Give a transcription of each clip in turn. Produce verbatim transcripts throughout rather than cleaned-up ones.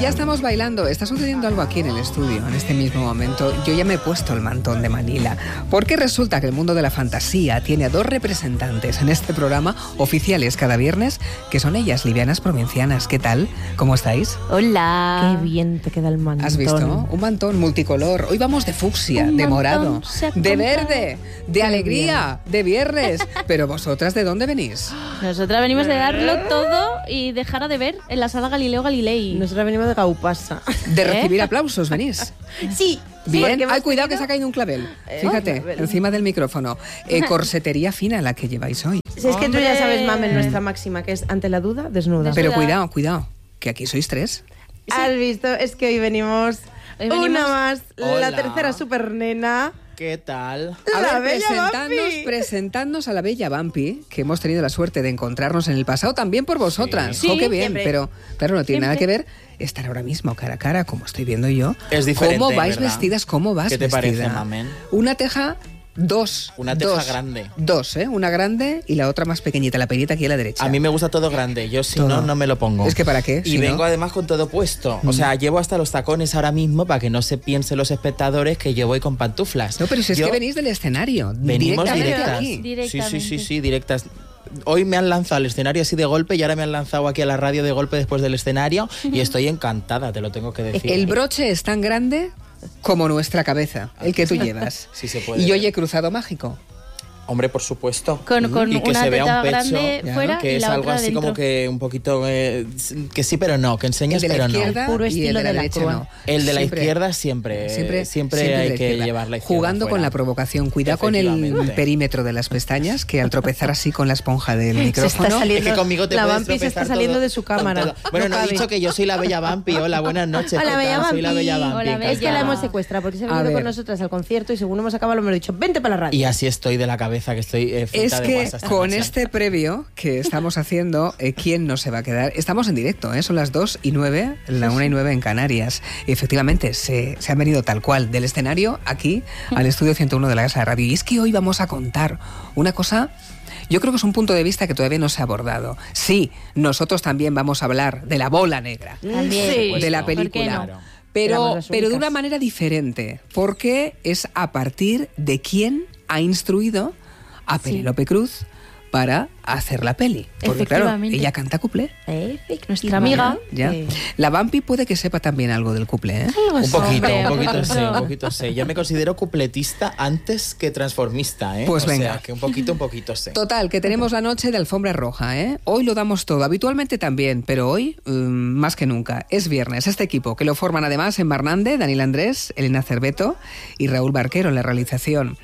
ya estamos bailando. Está sucediendo algo aquí en el estudio, en este mismo momento. Yo ya me he puesto el mantón de Manila, porque resulta que el mundo de la fantasía tiene a dos representantes en este programa, oficiales cada viernes, que son ellas, livianas provincianas. ¿Qué tal? ¿Cómo estáis? Hola. Qué bien te queda el mantón. ¿Has visto? Un mantón multicolor. Hoy vamos de fucsia, de morado, de verde, de alegría, de viernes. Pero vosotras, ¿de dónde venís? Nosotras venimos de darlo todo y dejar de ver en la sala Galileo Galilei. Nosotros venimos de Gaupasa. De recibir ¿Eh? aplausos, venís. Sí. Bien, ay, cuidado que se ha caído un clavel. Fíjate, oh, encima del micrófono. Eh, corsetería fina la que lleváis hoy. Si es que tú ya sabes, Mamen, nuestra máxima, que es ante la duda, desnuda. Pero cuidado, cuidado, que aquí sois tres. Sí. ¿Has visto? Es que hoy venimos, hoy venimos una más, Hola. La tercera super nena. ¿Qué tal? A la ver, bella presentadnos, Vampi. presentadnos a la bella Vampi, que hemos tenido la suerte de encontrarnos en el pasado también por vosotras. Sí, ¡Oh, qué bien! siempre. Pero claro, no tiene Siempre. nada que ver estar ahora mismo cara a cara, como estoy viendo yo. Es diferente, ¿Cómo vais ¿verdad? vestidas? ¿Cómo vas ¿Qué te vestida? parece, Mamen? Una teja... Dos. Una teja dos, grande. Dos, ¿eh? Una grande y la otra más pequeñita, la penita aquí a la derecha. A mí me gusta todo grande, yo si Todo. no, no me lo pongo. Es que ¿para qué? Y Si vengo no... además con todo puesto. O sea, llevo hasta los tacones ahora mismo para que no se piensen los espectadores que yo voy con pantuflas. No, pero si es Yo- que venís del escenario. Venimos directamente directas. aquí. Sí, Directamente. sí, sí, sí, directas. Hoy me han lanzado al escenario así de golpe y ahora me han lanzado aquí a la radio de golpe después del escenario y estoy encantada, te lo tengo que decir. El broche es tan grande como nuestra cabeza, el que tú llevas. Sí se puede Y ver. hoy he cruzado mágico. Hombre, por supuesto. Con, con y que una se vea teta un pecho, grande ya, fuera que y es la algo otra así dentro. como que un poquito eh, que sí pero no, que El enseñas de la pero no. izquierda Puro y el estilo de la de la derecha crua. no. El de la Siempre- izquierda siempre, Siempre, siempre, siempre hay de la que izquierda. llevar la izquierda Jugando fuera. con la provocación. Cuidado con el Efectivamente. perímetro de las pestañas, que al tropezar así con la esponja del Se micrófono... está saliendo. Es que conmigo te La puedes Vampi se está tropezar saliendo todo- de su cámara. todo. Bueno, No no he cabe. dicho que yo soy la bella Vampi. Hola, buenas noches. Hola, ¿qué bella tal? Soy la Vampi. bella Vampi. Hola, bella. Es que la Ya. hemos secuestrado porque se ha A venido ver. con nosotras al concierto y según hemos acabado lo hemos dicho, vente para la radio. Y así estoy de la cabeza, que estoy eh, frita Es de que guasa esta con noche. este previo que estamos haciendo, eh, ¿quién no se va a quedar? Estamos en directo, ¿eh? Son las dos y nueve, la una y nueve en Canarias. Y efectivamente, se, se han venido tal cual del escenario aquí al estudio ciento uno de la Casa de Radio. Y es que hoy vamos a contar una cosa... Yo creo que es un punto de vista que todavía no se ha abordado. Sí, nosotros también vamos a hablar de la bola negra, También. Sí. de la ¿Por qué película. no? Pero, Éramos las pero de únicas. una manera diferente, porque es a partir de quién ha instruido a Sí. Penélope Cruz para hacer la peli. Porque claro, Efectivamente. ella canta cuplé. Nuestra amiga. ¿Ya? Sí. La Vampi puede que sepa también algo del cuplé, ¿eh? Un poquito, Hombre, un poquito poquito. sé, un poquito sé. Yo me considero cupletista antes que transformista, ¿eh? Pues o venga. sea, que un poquito, un poquito sé. Total, que tenemos la noche de alfombra roja, ¿eh? Hoy lo damos todo, habitualmente también, pero hoy um, más que nunca. Es viernes, este equipo, que lo forman además en Barnande, Daniel Andrés, Elena Cerveto y Raúl Barquero en la realización.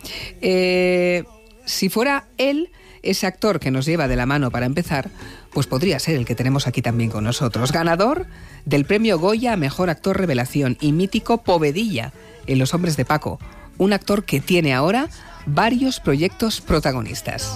Eh, si fuera él, ese actor que nos lleva de la mano para empezar, pues podría ser el que tenemos aquí también con nosotros. Ganador del premio Goya a Mejor Actor Revelación y mítico Povedilla en Los Hombres de Paco. Un actor que tiene ahora varios proyectos protagonistas.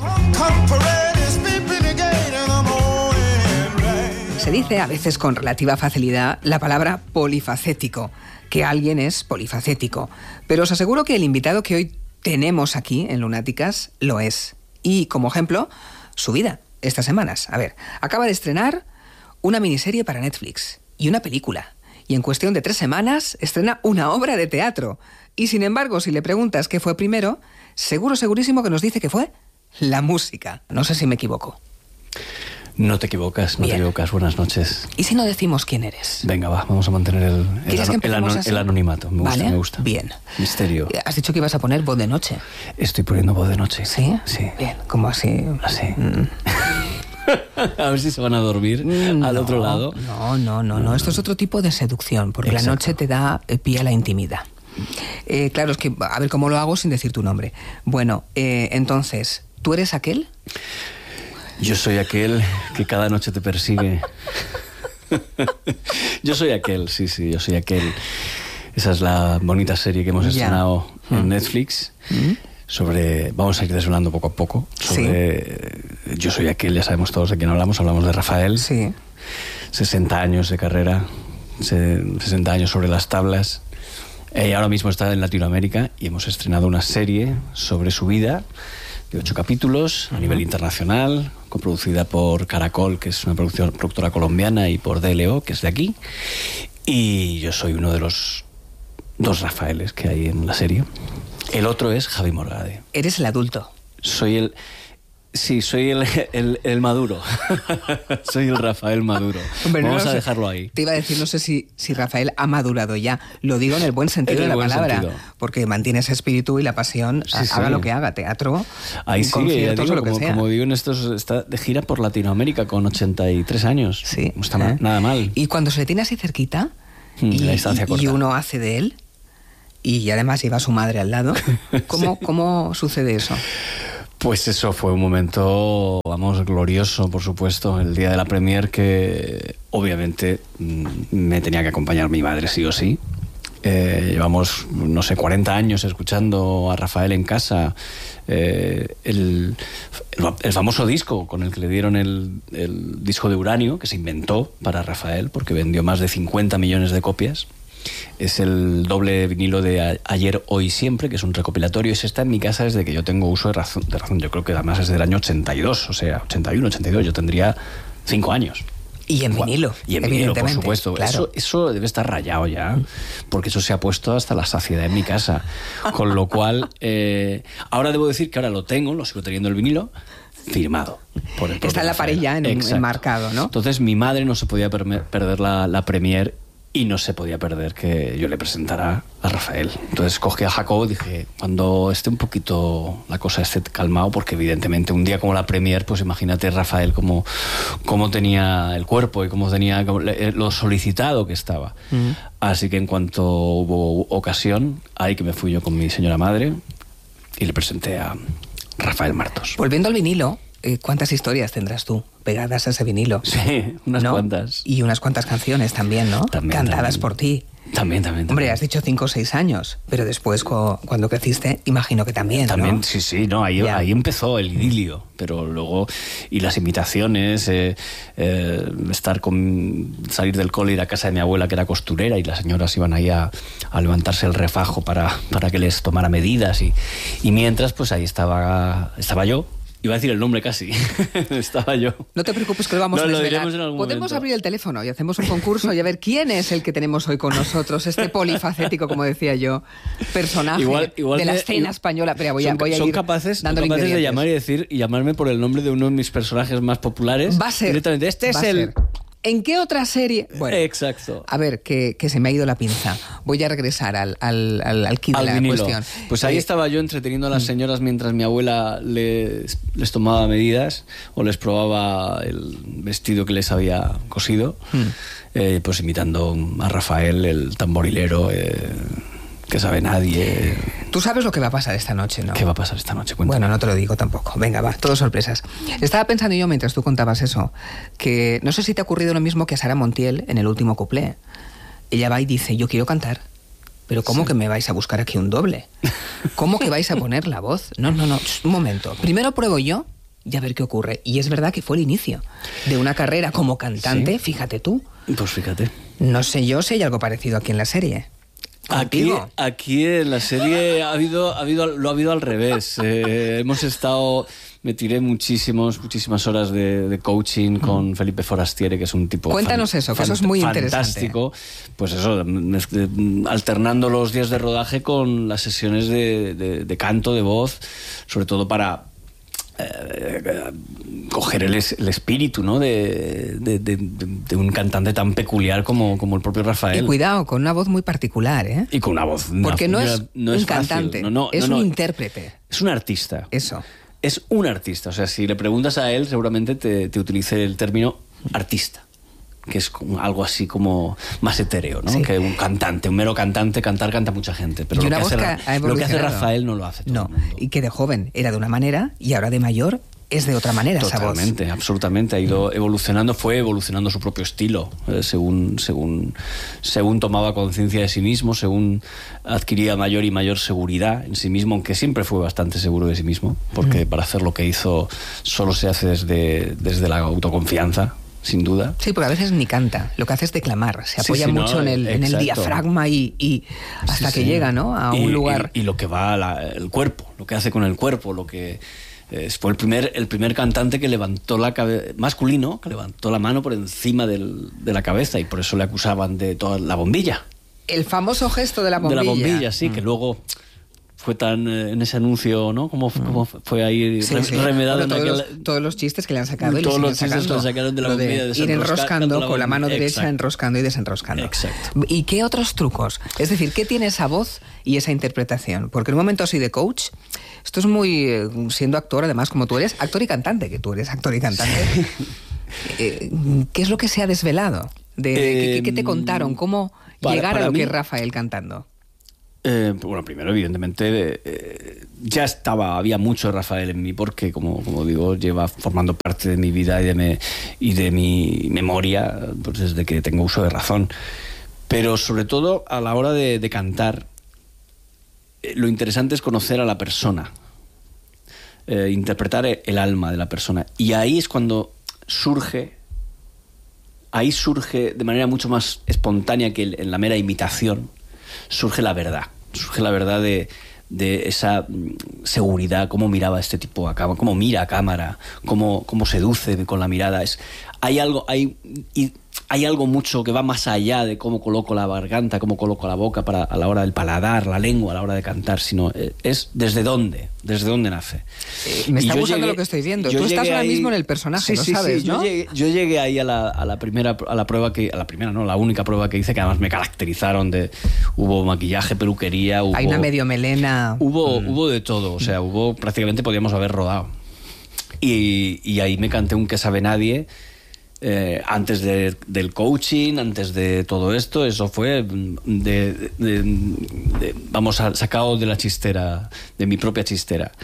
Se dice a veces con relativa facilidad la palabra polifacético, que alguien es polifacético. Pero os aseguro que el invitado que hoy tenemos aquí en Lunáticas lo es. Y, como ejemplo, su vida estas semanas. A ver, acaba de estrenar una miniserie para Netflix y una película. Y en cuestión de tres semanas estrena una obra de teatro. Y sin embargo, si le preguntas qué fue primero, seguro, segurísimo que nos dice que fue la música. No sé si me equivoco. No te equivocas, no Bien. te equivocas. Buenas noches. ¿Y si no decimos quién eres? Venga, va, vamos a mantener el, el, ¿Quieres que ano- el, empecemos ano- así? el anonimato. Me gusta, ¿Vale? me gusta. Bien. Misterio. Has dicho que ibas a poner voz de noche. Estoy poniendo voz de noche. ¿Sí? Sí. Bien, como así. Así. Mm. A ver si se van a dormir Mm, al no, otro lado. No, no, no, no. Esto es otro tipo de seducción, porque Exacto. la noche te da eh, pie a la intimidad. Eh, claro, es que, a ver cómo lo hago sin decir tu nombre. Bueno, eh, entonces, ¿tú eres aquel? Yo soy aquel que cada noche te persigue. Yo soy aquel, sí, sí, yo soy aquel. Esa es la bonita serie que hemos Ya. estrenado en Mm. Netflix. ¿Mm? Sobre, vamos a ir desvelando poco a poco. Sobre, Yo soy aquel, ya sabemos todos de quién hablamos. Hablamos de Rafael. Sí. sesenta años de carrera, se- sesenta años sobre las tablas. Eh, ahora mismo está en Latinoamérica y hemos estrenado una serie sobre su vida de ocho capítulos a nivel internacional, coproducida por Caracol, que es una producción, productora colombiana, y por D L O, que es de aquí. Y yo soy uno de los dos Rafaeles que hay en la serie. El otro es Javi Morgade. Eres el adulto. Soy el... Sí, soy el, el, el maduro. Soy el Rafael maduro. Hombre, no Vamos lo a sé. dejarlo ahí. Te iba a decir, no sé si, si Rafael ha madurado ya. Lo digo en el buen sentido En el de la buen palabra. sentido. Porque mantiene ese espíritu y la pasión, Sí, haga sí. lo que haga, teatro, Ahí sigue, ya conciertos digo, o lo que como, sea. como digo en estos, está de gira por Latinoamérica con ochenta y tres años. Sí. No está mal, ¿eh? nada mal. Y cuando se le tiene así cerquita Mm, y, la distancia y- corta. y uno hace de él y además lleva a su madre al lado, ¿cómo, Sí. ¿cómo sucede eso? Pues eso fue un momento, vamos, glorioso, por supuesto, el día de la premier, que obviamente mm, me tenía que acompañar mi madre sí o sí. Eh, llevamos, no sé, cuarenta años escuchando a Rafael en casa. Eh, el, el, el famoso disco con el que le dieron el, el disco de uranio, que se inventó para Rafael, porque vendió más de cincuenta millones de copias. Es el doble vinilo de a- Ayer, Hoy, Siempre, que es un recopilatorio. Ese está en mi casa desde que yo tengo uso de razón. De razón. Yo creo que además es del año ochenta y dos, o sea, ochenta y uno, ochenta y dos. Yo tendría cinco años. Y en Guau. vinilo, Y en vinilo, por evidentemente, supuesto. claro. Eso, eso debe estar rayado ya, porque eso se ha puesto hasta la saciedad en mi casa. Con lo cual, eh, ahora debo decir que ahora lo tengo, lo sigo teniendo el vinilo, firmado. Por el propio Está en la Rafael. parilla, en- Exacto. enmarcado, ¿no? Entonces mi madre no se podía perme- perder la, la premier y no se podía perder que yo le presentara a Rafael. Entonces cogí a Jacobo y dije, cuando esté un poquito la cosa esté calmado, porque evidentemente un día como la premier, pues imagínate Rafael cómo, cómo tenía el cuerpo y cómo tenía cómo le- lo solicitado que estaba. Mm. Así que en cuanto hubo ocasión, ahí que me fui yo con mi señora madre y le presenté a Rafael Martos. Volviendo al vinilo, eh, ¿cuántas historias tendrás tú pegadas a ese vinilo? Sí, unas ¿No? cuantas. Y unas cuantas canciones también, ¿no? También, Cantadas también. por ti. También, también. Hombre, también. has dicho cinco o seis años, pero después cu- cuando creciste, imagino que también, También, ¿no? sí, sí, no, ahí, Ya. ahí empezó el idilio, pero luego, y las invitaciones, eh, eh, estar con, salir del cole, ir a casa de mi abuela que era costurera y las señoras iban ahí a, a levantarse el refajo para, para que les tomara medidas y, y mientras, pues ahí estaba, estaba yo. Iba a decir el nombre casi. Estaba yo. No te preocupes que lo vamos No, a lo desvelar. diremos en algún Podemos momento. abrir el teléfono y hacemos un concurso y a ver quién es el que tenemos hoy con nosotros, este polifacético, como decía yo, personaje Igual- igual de la me- escena igual- española. Pero voy a, son voy a son ir capaces, son dándole capaces de ingredientes. llamar y decir y llamarme por el nombre de uno de mis personajes más populares. Va a ser. Directamente. Este va es a el. ser. ¿En qué otra serie? Bueno, Exacto. a ver, que, que se me ha ido la pinza. Voy a regresar al, al, al, al kit de Al la vinilo. cuestión. Pues ahí Eh, estaba yo entreteniendo a las señoras mientras mi abuela les, les tomaba medidas o les probaba el vestido que les había cosido, eh, pues imitando a Rafael, el tamborilero, eh, que sabe nadie. Tú sabes lo que va a pasar esta noche, ¿no? ¿Qué va a pasar esta noche? Cuéntame. Bueno, no te lo digo tampoco. Venga, va, todo sorpresas. Estaba pensando yo mientras tú contabas eso, que no sé si te ha ocurrido lo mismo que a Sara Montiel en el último cuplé. Ella va y dice, yo quiero cantar, pero ¿cómo que me vais a buscar aquí un doble? ¿Cómo que vais a poner la voz? No, no, no, un momento. Primero pruebo yo y a ver qué ocurre. Y es verdad que fue el inicio de una carrera como cantante, Sí. fíjate tú. Pues fíjate. No sé yo si hay algo parecido aquí en la serie. Aquí, Contigo. aquí en la serie ha habido, ha habido, lo ha habido al revés. Eh, hemos estado, me tiré muchísimos, muchísimas horas de, de coaching con Felipe Forastiere, que es un tipo Cuéntanos eso, que eso es muy fantástico. Pues eso, mez- alternando los días de rodaje con las sesiones de, de- de canto, de voz, sobre todo para eh, coger el, es- el espíritu, ¿no? de, de- de- de un cantante tan peculiar como, como el propio Rafael. Y cuidado, con una voz muy particular, ¿eh? Y con una voz. una- Porque no una- es no un fácil. cantante, No, no, es no, un no. intérprete. Es un artista. Eso. Es un artista. O sea, si le preguntas a él, seguramente te, te utilice el término artista, que es como algo así como más etéreo, ¿no? Sí. Que un cantante, un mero cantante, cantar canta mucha gente, pero Y lo una que, voz hace, que Ra- ha lo que hace evolucionado. Rafael no lo hace todo No, el mundo. y que de joven era de una manera y ahora de mayor es de otra manera esa voz. Totalmente, absolutamente. Ha ido evolucionando, fue evolucionando su propio estilo, eh, según, según, según tomaba conciencia de sí mismo, según adquiría mayor y mayor seguridad en sí mismo, aunque siempre fue bastante seguro de sí mismo, porque para hacer lo que hizo solo se hace desde, desde la autoconfianza, sin duda. Sí, porque a veces ni canta, lo que hace es declamar, se Sí, apoya sí, mucho no, en, el, en el exacto. diafragma y, y hasta Sí, que sí. llega, ¿no? A Y- un lugar. Y, y lo que va a la- el cuerpo, lo que hace con el cuerpo, lo que Eh, fue el primer, el primer cantante que levantó la cabeza, masculino, que levantó la mano por encima del, de la cabeza, y por eso le acusaban de toda la bombilla. El famoso gesto de la bombilla. De la bombilla, sí, mm. que luego fue tan eh, en ese anuncio, ¿no? Como, mm. como fue ahí sí, re, sí. remedado. Bueno, en todos, aquel... los, todos los chistes que le han sacado y todos le los chistes sacando. que le sacaron de la Lo bombilla. de ir enroscando la con la mano derecha, exacto. enroscando y desenroscando. Exacto. ¿Y qué otros trucos? Es decir, ¿qué tiene esa voz y esa interpretación? Porque en un momento así de coach, esto es muy... Eh, siendo actor, además, como tú eres, actor y cantante, que tú eres actor y cantante. Sí. Eh, ¿Qué es lo que se ha desvelado? De, de, eh, ¿qué, ¿Qué te contaron? ¿Cómo para, llegar para a lo mí, que es Rafael cantando? Eh, bueno, primero, evidentemente, eh, ya estaba, había mucho de Rafael en mí, porque, como, como digo, lleva formando parte de mi vida y de, me, y de mi memoria, pues desde que tengo uso de razón. Pero sobre todo a la hora de, de cantar, eh, lo interesante es conocer a la persona, eh, interpretar el alma de la persona. Y ahí es cuando surge, ahí surge de manera mucho más espontánea que en la mera imitación, surge la verdad. Surge la verdad de, de esa seguridad, cómo miraba este tipo a cámara, cómo mira a cámara, cómo, cómo seduce con la mirada. Es, hay algo, hay, y hay algo mucho que va más allá de cómo coloco la garganta, cómo coloco la boca para, a la hora del paladar, la lengua a la hora de cantar, sino es desde dónde, desde dónde nace. Eh, me está gustando llegué, lo que estoy viendo. Tú estás ahora ahí, mismo en el personaje, sí, lo sí, sabes, sí, ¿no? Yo llegué, yo llegué ahí a la, a la primera, a la prueba que, a la primera, no, la única prueba que hice, que además me caracterizaron de, hubo maquillaje, peluquería, hubo, hay una medio melena, hubo, mm. hubo de todo, o sea, hubo prácticamente podíamos haber rodado. Y, y ahí me canté un Que sabe nadie. Eh, antes de, del coaching, antes de todo esto, eso fue de, de, de, de, vamos, a, sacado de la chistera, de mi propia chistera.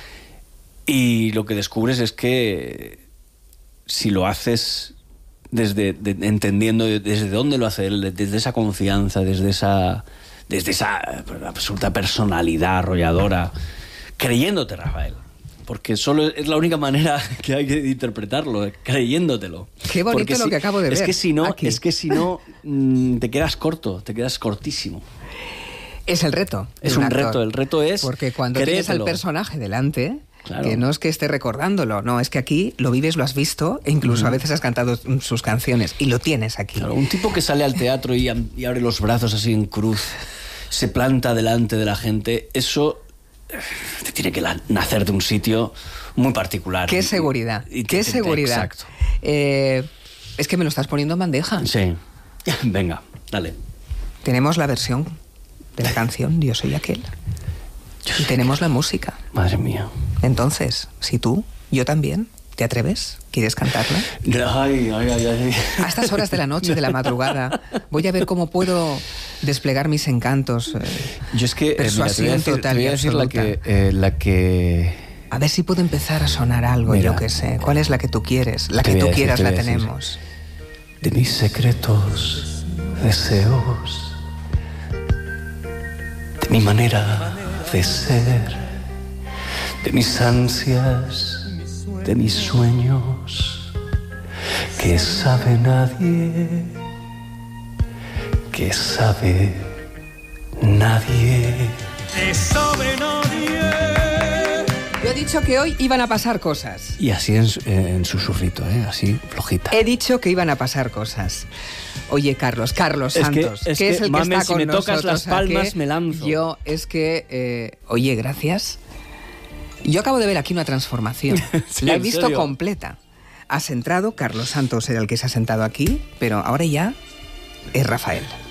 Y lo que descubres es que si lo haces desde de, entendiendo desde dónde lo hace él, desde esa confianza, desde esa, desde esa absoluta personalidad arrolladora, creyéndote, Rafael. Porque solo es la única manera que hay de interpretarlo, creyéndotelo. Qué bonito Porque lo si, que acabo de ver. Es que si no, aquí. es que si no mmm, te quedas corto, te quedas cortísimo. Es el reto. Es un, un reto, el reto es porque cuando créetelo. Tienes al personaje delante, claro. que no es que esté recordándolo, no, es que aquí lo vives, lo has visto, e incluso uh-huh. a veces has cantado sus canciones y lo tienes aquí. Claro, un tipo que sale al teatro y, y abre los brazos así en cruz, se planta delante de la gente, eso te tiene que nacer de un sitio muy particular. Qué seguridad, y, y qué te, seguridad. Exacto. Eh, es que me lo estás poniendo en bandeja. Sí. Venga, dale. Tenemos la versión de la canción Yo soy aquel. Yo y tenemos la música. Madre mía. Entonces, si tú, yo también, ¿te atreves? ¿Quieres cantarla? Ay, ay, ay, ay. A estas horas de la noche, de la madrugada, voy a ver cómo puedo desplegar mis encantos. Eh, Yo es que persuasión eh, mira, te voy a decir, total te voy a decir la que, eh, la que... A ver si puedo empezar a sonar algo, mira, yo qué sé. ¿Cuál es la que tú quieres? La que tú decir, quieras la tenemos. De mis secretos, deseos, de mi manera de ser, de mis ansias, de mis sueños, que sabe nadie, que sabe nadie, que sabe nadie. Yo he dicho que hoy iban a pasar cosas. Y así en, en susurrito, ¿eh? Así flojita. He dicho que iban a pasar cosas. Oye, Carlos, Carlos es Santos, que, es que, que es el mame, que está si con me nosotros, tocas las palmas, que me lanzo. Yo, es que, eh, oye, gracias. Yo acabo de ver aquí una transformación. Sí, la he visto serio? completa. Has entrado, Carlos Santos era el que se ha sentado aquí, pero ahora ya es Rafael.